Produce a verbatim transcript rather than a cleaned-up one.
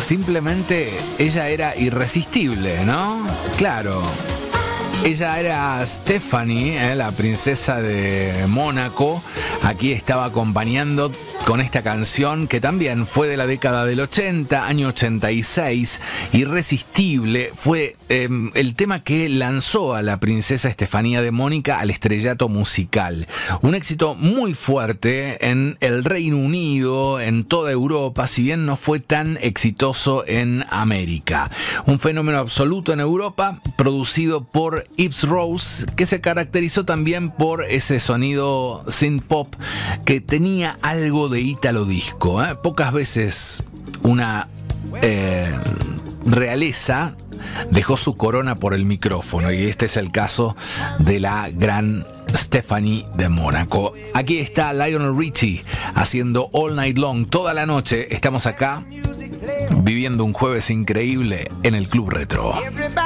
simplemente ella era irresistible, ¿no? Claro. Ella era Stephanie, ¿eh? La princesa de Mónaco. Aquí estaba acompañando con esta canción que también fue de la década del ochenta, año ochenta y seis. Irresistible fue eh, el tema que lanzó a la princesa Estefanía de Mónaco al estrellato musical. Un éxito muy fuerte en el Reino Unido, en toda Europa, si bien no fue tan exitoso en América. Un fenómeno absoluto en Europa, producido por Yves Rose, que se caracterizó también por ese sonido synth pop que tenía algo de ítalo disco, ¿eh? Pocas veces una eh, realeza dejó su corona por el micrófono, y este es el caso de la gran Stephanie de Mónaco. Aquí está Lionel Richie haciendo All Night Long, toda la noche. Estamos acá viviendo un jueves increíble en el Club Retro. Everybody